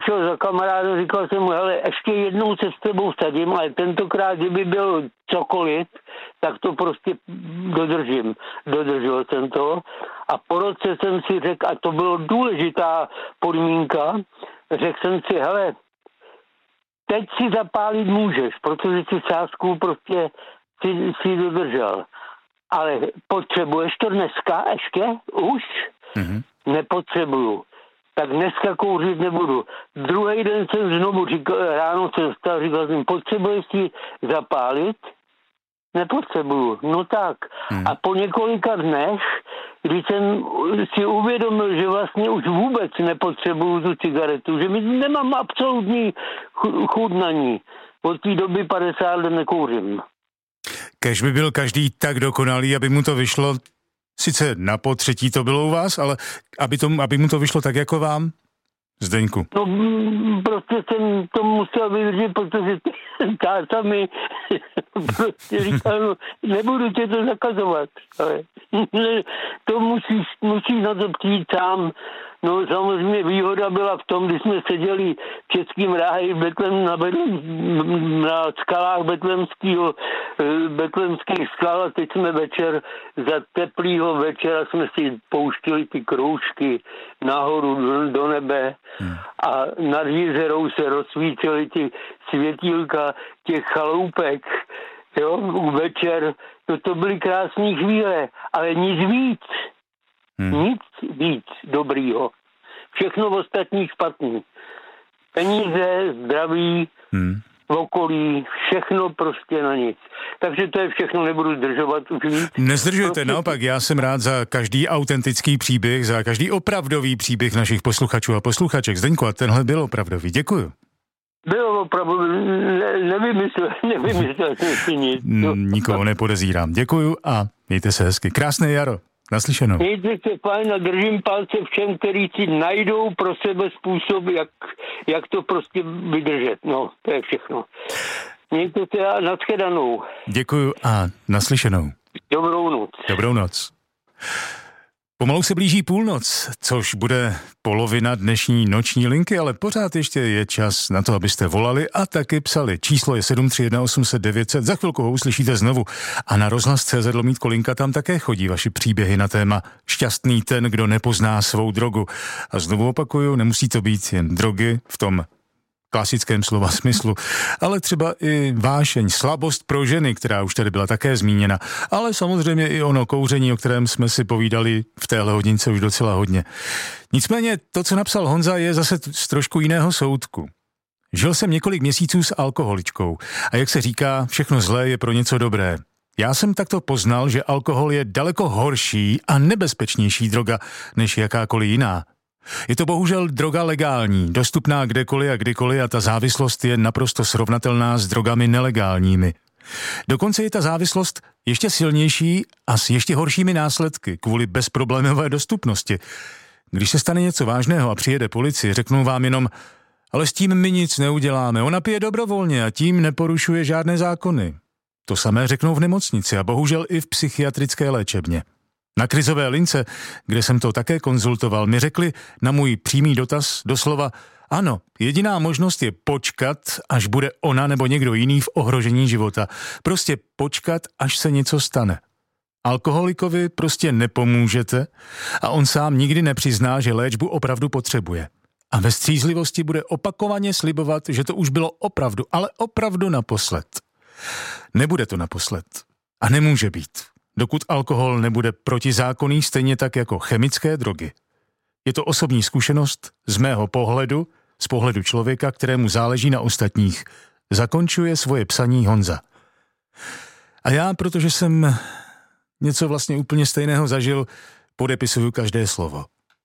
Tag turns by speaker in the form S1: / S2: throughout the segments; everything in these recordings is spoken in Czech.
S1: šel za kamaráda, říkal jsem mu, hele, ještě jednou se s tebou vsadím, ale tentokrát, kdyby bylo cokoliv, tak to prostě dodržím. Dodržel jsem to a po roce jsem si řekl, a to byla důležitá podmínka, řekl jsem si, hele, teď si zapálit můžeš, protože si sázku prostě si dodržel. Ale potřebuješ to dneska ještě? Už? Nepotřebuju. Tak dneska kouřit nebudu. Druhý den jsem znovu ráno se vstal, říkal jsem, potřebuješ si zapálit? Nepotřebuju. No tak. A po několika dnech, když jsem si uvědomil, že vlastně už vůbec nepotřebuju tu cigaretu, že mi nemám absolutní chuť na ní. Od té doby 50 let nekouřím.
S2: Kéž by byl každý tak dokonalý, aby mu to vyšlo, sice na potřetí to bylo u vás, ale aby mu to vyšlo tak jako vám, Zdeňku.
S1: No prostě jsem to musel vydržet, protože táta mi prostě říkal, no, nebudu tě to zakazovat, ale to musíš na to přijít sám. No samozřejmě výhoda byla v tom, když jsme seděli v Českém ráji na skalách betlemských skal a teď jsme večer, za teplýho večera jsme si pouštili ty kroužky nahoru do nebe a nad jezerou se rozsvítily ty světílka těch chaloupek, jo, večer, to byly krásné chvíle, ale nic víc. Nic víc dobrýho. Všechno ostatní špatný. Peníze, zdraví, v okolí, všechno prostě na nic. Takže to je všechno, nebudu zdržovat už víc.
S2: Nezdržujte,
S1: prostě...
S2: naopak, já jsem rád za každý autentický příběh, za každý opravdový příběh našich posluchačů a posluchaček. Zdeňku, a tenhle byl opravdový. Děkuju.
S1: Bylo opravdu, nevymyslel jsem si nic.
S2: Nikoho nepodezírám. Děkuju a mějte se hezky. Krásné jaro. Naslyšenou.
S1: Mějte se fajn a držím palce všem, kteří si najdou pro sebe způsob, jak to prostě vydržet. No, to je všechno. Mějte se a nashledanou.
S2: Děkuju a naslyšenou.
S1: Dobrou noc.
S2: Dobrou noc. Pomalu se blíží půlnoc, což bude polovina dnešní noční linky, ale pořád ještě je čas na to, abyste volali a taky psali. Číslo je 731 800 900, za chvilku ho uslyšíte znovu. A na rozhlas.cz/kolinka tam také chodí vaše příběhy na téma šťastný ten, kdo nepozná svou drogu. A znovu opakuju, nemusí to být jen drogy v tom klasickém slova smyslu, ale třeba i vášeň, slabost pro ženy, která už tady byla také zmíněna, ale samozřejmě i ono kouření, o kterém jsme si povídali v téhle hodince už docela hodně. Nicméně to, co napsal Honza, je zase z trošku jiného soudku. Žil jsem několik měsíců s alkoholičkou a jak se říká, všechno zlé je pro něco dobré. Já jsem takto poznal, že alkohol je daleko horší a nebezpečnější droga než jakákoliv jiná. Je to bohužel droga legální, dostupná kdekoliv a kdykoliv a ta závislost je naprosto srovnatelná s drogami nelegálními. Dokonce je ta závislost ještě silnější a s ještě horšími následky kvůli bezproblémové dostupnosti. Když se stane něco vážného a přijede policie, řeknou vám jenom, ale s tím my nic neuděláme, ona pije dobrovolně a tím neporušuje žádné zákony. To samé řeknou v nemocnici a bohužel i v psychiatrické léčebně. Na krizové lince, kde jsem to také konzultoval, mi řekli na můj přímý dotaz doslova, ano, jediná možnost je počkat, až bude ona nebo někdo jiný v ohrožení života. Prostě počkat, až se něco stane. Alkoholikovi prostě nepomůžete a on sám nikdy nepřizná, že léčbu opravdu potřebuje. A ve střízlivosti bude opakovaně slibovat, že to už bylo opravdu, ale opravdu naposled. Nebude to naposled. A nemůže být. Dokud alkohol nebude protizákonný, stejně tak jako chemické drogy. Je to osobní zkušenost z mého pohledu, z pohledu člověka, kterému záleží na ostatních. Zakončuje svoje psaní Honza. A já, protože jsem něco vlastně úplně stejného zažil, podepisuju každé slovo.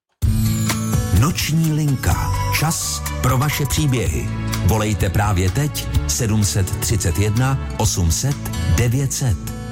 S3: Noční linka. Čas pro vaše příběhy. Volejte právě teď 731 800 900.